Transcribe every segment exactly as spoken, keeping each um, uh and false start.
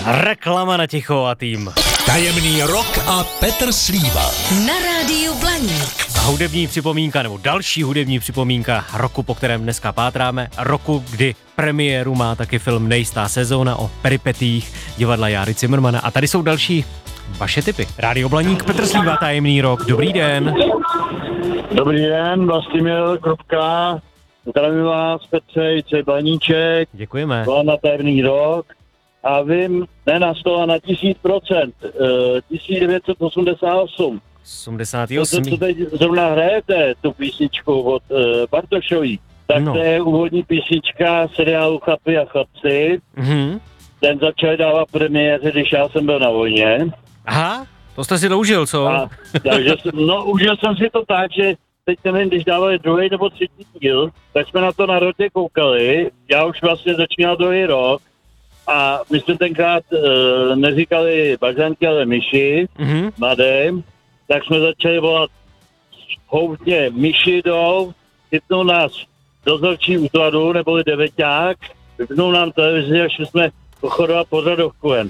Reklama na ticho a tým. Tajemný rok a Petr Slíva. Na rádiu Blaník. Hudební připomínka, nebo další hudební připomínka roku, po kterém dneska pátráme. Roku, kdy premiéru má taky film Nejistá sezóna o peripetích divadla Járy Cimrmana. A tady jsou další vaše tipy. Rádio Blaník, Petr Slíva, Tajemný rok. Dobrý den. Dobrý den, Vlastimil Krupka. Zdravím vás, Petře, Blaníček. Děkujeme. Volám na Tajemný rok. A vím, ne na sto, a na tisíc procent. tisíc devět set osmdesát osm. osmdesát To, osm. co teď zrovna hrajete, tu písničku od uh, Bartošový, tak No. to je úvodní písnička seriálu Chlapi a chlapci. Mhm. Ten začal dávat premiéře, když já jsem byl na vojně. Aha, to jste si doužil, co? A, takže jsem, no, užil jsem si to tak, že teď nevím, když dávali druhý nebo třetí díl, tak jsme na to na rodě koukali. Já už vlastně začínal druhý rok. A my jsme tenkrát uh, neříkali bažanky, ale myši, Mhm. mladým, tak jsme začali volat houtně myši jdou, chytnou nás dozorčí útvaru, neboli devěťák, vypnou nám televizi a šli jsme pochodovat pořadovku jen.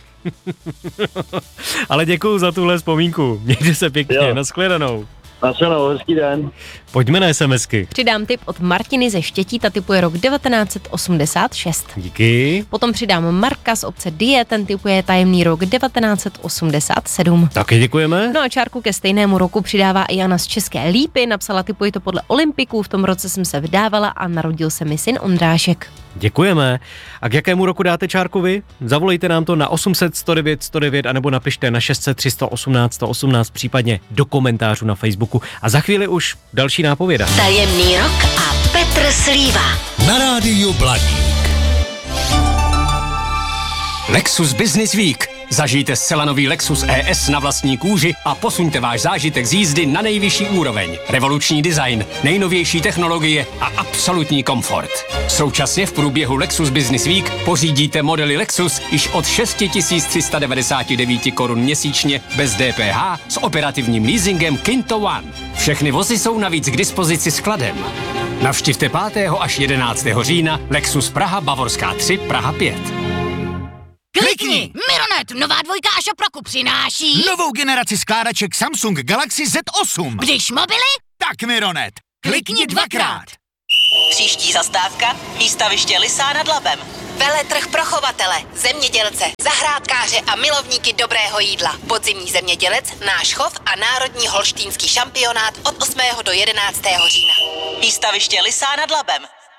Ale děkuju za tuhle vzpomínku. Mějte se pěkně, Jo. nashledanou. Naschledanou, hezký den. Pojďme na SMSky. Přidám tip od Martiny ze Štětí, ta tipuje rok devatenáct set osmdesát šest. Díky. Potom přidám Marka z obce Die, ten tipuje tajemný rok devatenáct set osmdesát sedm. Taky děkujeme. No a čárku ke stejnému roku přidává i Jana z České Lípy, napsala tipuji to podle Olympiků, v tom roce jsem se vdávala a narodil se mi syn Ondrášek. Děkujeme. A k jakému roku dáte čárku vy? Zavolejte nám to na osm set sto devět sto devět anebo napište na šest set tři sto osmnáct sto osmnáct, případně do komentářů na Facebooku. A za chvíli už další nápověda. Tajemný rok a Petr Slíva. Na rádiu Blaník. Lexus Business Week. Zažijte zcela nový Lexus E S na vlastní kůži a posuňte váš zážitek z jízdy na nejvyšší úroveň. Revoluční design, nejnovější technologie a absolutní komfort. Současně v průběhu Lexus Business Week pořídíte modely Lexus již od šest tisíc tři sta devadesát devět korun měsíčně bez D P H s operativním leasingem Kinto One. Všechny vozy jsou navíc k dispozici skladem. Navštivte pátého až jedenáctého října Lexus Praha Bavorská tři Praha pět. Klikni! Mironet, nová dvojka a Šoproku přináší Novou generaci skládaček Samsung Galaxy Z osm. Když mobily, Tak Mironet, klikni dvakrát. Příští zastávka, výstaviště Lysá nad Labem. Veletrh pro chovatele, zemědělce, zahrádkáře a milovníky dobrého jídla. Podzimní zemědělec, náš chov a národní holštýnský šampionát od osmého do jedenáctého října. Výstaviště Lysá nad Labem.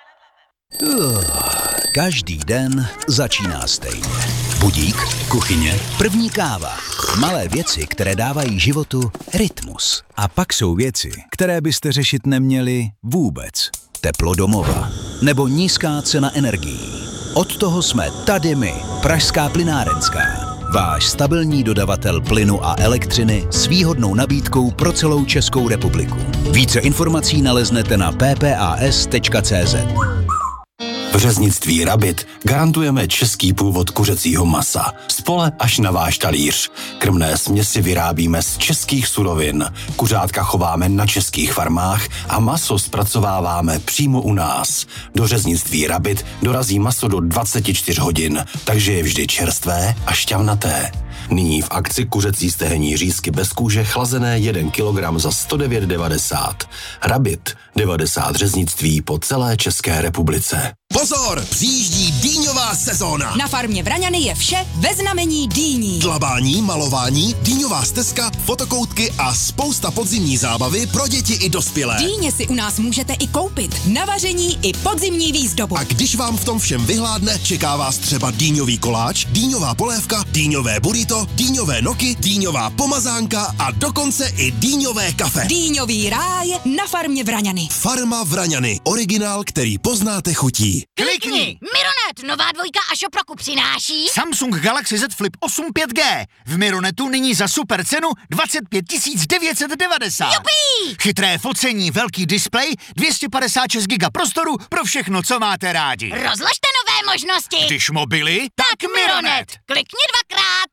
Každý den začíná stejně. Budík, kuchyně, první káva. Malé věci, které dávají životu rytmus. A pak jsou věci, které byste řešit neměli vůbec. Teplo domova nebo nízká cena energií. Od toho jsme tady my, Pražská plynárenská. Váš stabilní dodavatel plynu a elektřiny s výhodnou nabídkou pro celou Českou republiku. Více informací naleznete na p p a s tečka c z. V řeznictví Rabit garantujeme český původ kuřecího masa. Z pole až na váš talíř. Krmné směsi vyrábíme z českých surovin. Kuřátka chováme na českých farmách a maso zpracováváme přímo u nás. Do řeznictví Rabit dorazí maso do dvacet čtyři hodin, takže je vždy čerstvé a šťavnaté. Nyní v akci kuřecí stehenní řízky bez kůže chlazené jeden kilogram za sto devět devadesát. Rabit, devadesát řeznictví po celé České republice. Pozor, přijíždí dýňová sezóna. na farmě Vraňany je vše ve znamení dýní. Dlabání, malování, dýňová stezka, fotokoutky a spousta podzimní zábavy pro děti i dospělé. Dýně si u nás můžete i koupit, na vaření i podzimní výzdobu. A když vám v tom všem vyhládne, čeká vás třeba dýňový koláč, dýňová polévka, dýňové burrito, dýňové noky, dýňová pomazánka a dokonce i dýňové kafe. Dýňový ráj na farmě Vraňany. Farma Vraňany, originál, který poznáte chutí. Klikni! Mironet, nová dvojka a Šoproku přináší Samsung Galaxy Z Flip osm pět G. V Mironetu nyní za super cenu dvacet pět tisíc devět set devadesát. Jupí! Chytré focení, velký displej, dvě stě padesát šest giga prostoru pro všechno, co máte rádi. Rozložte nové možnosti. Když mobily, Tak Mironet. Klikni dvakrát.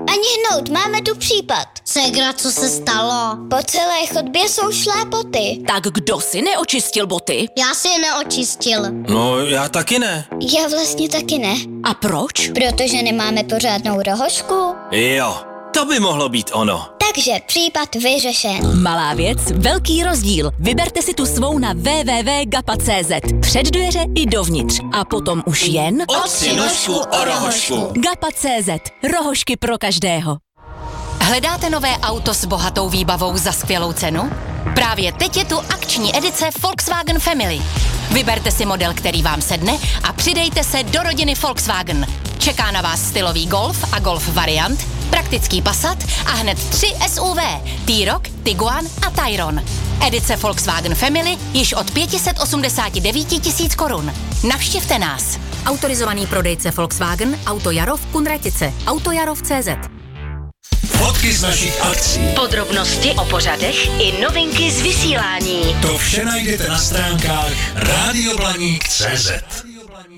Ani hnout, máme tu případ. Segra, co se stalo? Po celé chodbě jsou šlápoty. Tak kdo si neočistil boty? Já si je neočistil. No, já taky ne. Já vlastně taky ne. A proč? Protože nemáme pořádnou rohošku. Jo, to by mohlo být ono. Takže případ vyřešen. Malá věc, velký rozdíl. Vyberte si tu svou na w w w tečka gapa tečka c z. Před dveře i dovnitř. A potom už jen... Otři nožku o rohošku. Gapa tečka c z. Rohošky pro každého. Hledáte nové auto s bohatou výbavou za skvělou cenu? Právě teď je tu akční edice Volkswagen Family. Vyberte si model, který vám sedne a přidejte se do rodiny Volkswagen. Čeká na vás stylový Golf a Golf variant, praktický Passat a hned tři S U V, T-Roc, Tiguan a Tayron. Edice Volkswagen Family již od pět set osmdesát devět tisíc korun. Navštivte nás. Autorizovaný prodejce Volkswagen, Auto Jaro v Kunratice, autojarov tečka cé zet. Fotky z našich akcí. Podrobnosti o pořadech i novinky z vysílání. To vše najdete na stránkách rádio blaník tečka cé zet.